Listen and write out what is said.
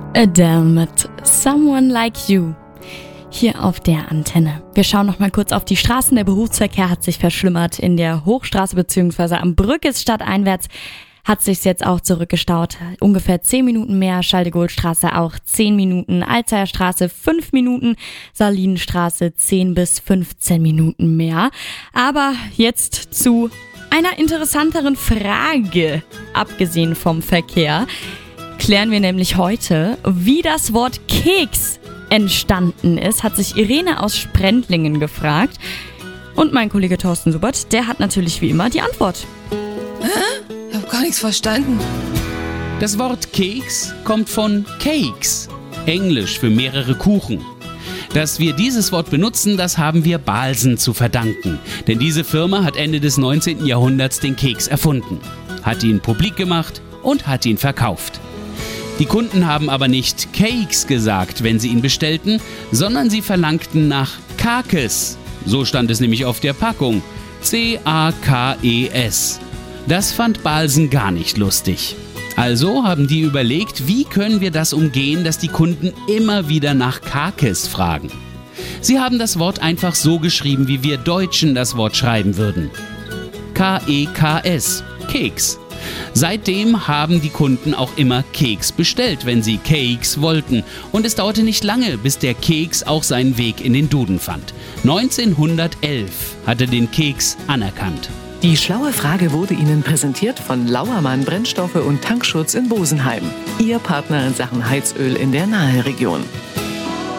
Adele mit Someone Like You. Hier auf der Antenne. Wir schauen noch mal kurz auf die Straßen. Der Berufsverkehr hat sich verschlimmert. In der Hochstraße bzw. am Brückes stadteinwärts hat sich's jetzt auch zurückgestaut. Ungefähr 10 Minuten mehr. Schaldegoldstraße auch 10 Minuten. Alzheimer Straße 5 Minuten. Salinenstraße 10 bis 15 Minuten mehr. Aber jetzt zu einer interessanteren Frage. Abgesehen vom Verkehr klären wir nämlich heute, wie das Wort Keks entstanden ist, hat sich Irene aus Sprendlingen gefragt. Und mein Kollege Thorsten Subert, der hat natürlich wie immer die Antwort. Hä? Ich hab gar nichts verstanden. Das Wort Keks kommt von Cakes, Englisch für mehrere Kuchen. Dass wir dieses Wort benutzen, das haben wir Balsen zu verdanken. Denn diese Firma hat Ende des 19. Jahrhunderts den Keks erfunden, hat ihn publik gemacht und hat ihn verkauft. Die Kunden haben aber nicht Cakes gesagt, wenn sie ihn bestellten, sondern sie verlangten nach Kakes. So stand es nämlich auf der Packung. C-A-K-E-S. Das fand Balsen gar nicht lustig. Also haben die überlegt, wie können wir das umgehen, dass die Kunden immer wieder nach Kakes fragen. Sie haben das Wort einfach so geschrieben, wie wir Deutschen das Wort schreiben würden. K-E-K-S. Keks. Seitdem haben die Kunden auch immer Keks bestellt, wenn sie Cakes wollten. Und es dauerte nicht lange, bis der Keks auch seinen Weg in den Duden fand. 1911 hat er den Keks anerkannt. Die schlaue Frage wurde Ihnen präsentiert von Lauermann Brennstoffe und Tankschutz in Bosenheim. Ihr Partner in Sachen Heizöl in der Naheregion.